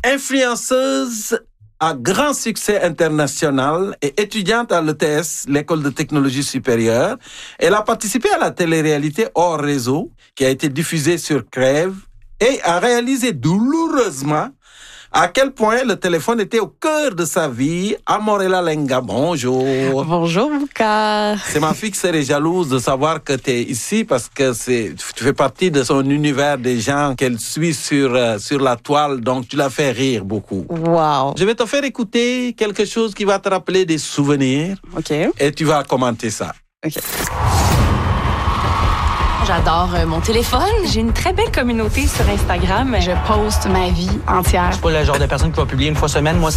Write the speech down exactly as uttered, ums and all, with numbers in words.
Influenceuse à grand succès international et étudiante à l'E T S, l'École de technologie supérieure, elle a participé à la télé-réalité Hors Réseau, qui a été diffusée sur Crève, et a réalisé douloureusement à quel point le téléphone était au cœur de sa vie. Amorella Lenga, bonjour. Bonjour, Bouka. C'est ma fille qui serait jalouse de savoir que tu es ici parce que c'est, tu fais partie de son univers des gens qu'elle suit sur, euh, sur la toile, donc tu la fais rire beaucoup. Wow. Je vais te faire écouter quelque chose qui va te rappeler des souvenirs. OK. Et tu vas commenter ça. OK. J'adore euh, mon téléphone. J'ai une très belle communauté sur Instagram. Je poste ma vie entière. Je suis pas le genre de personne qui va publier une fois semaine. Moi,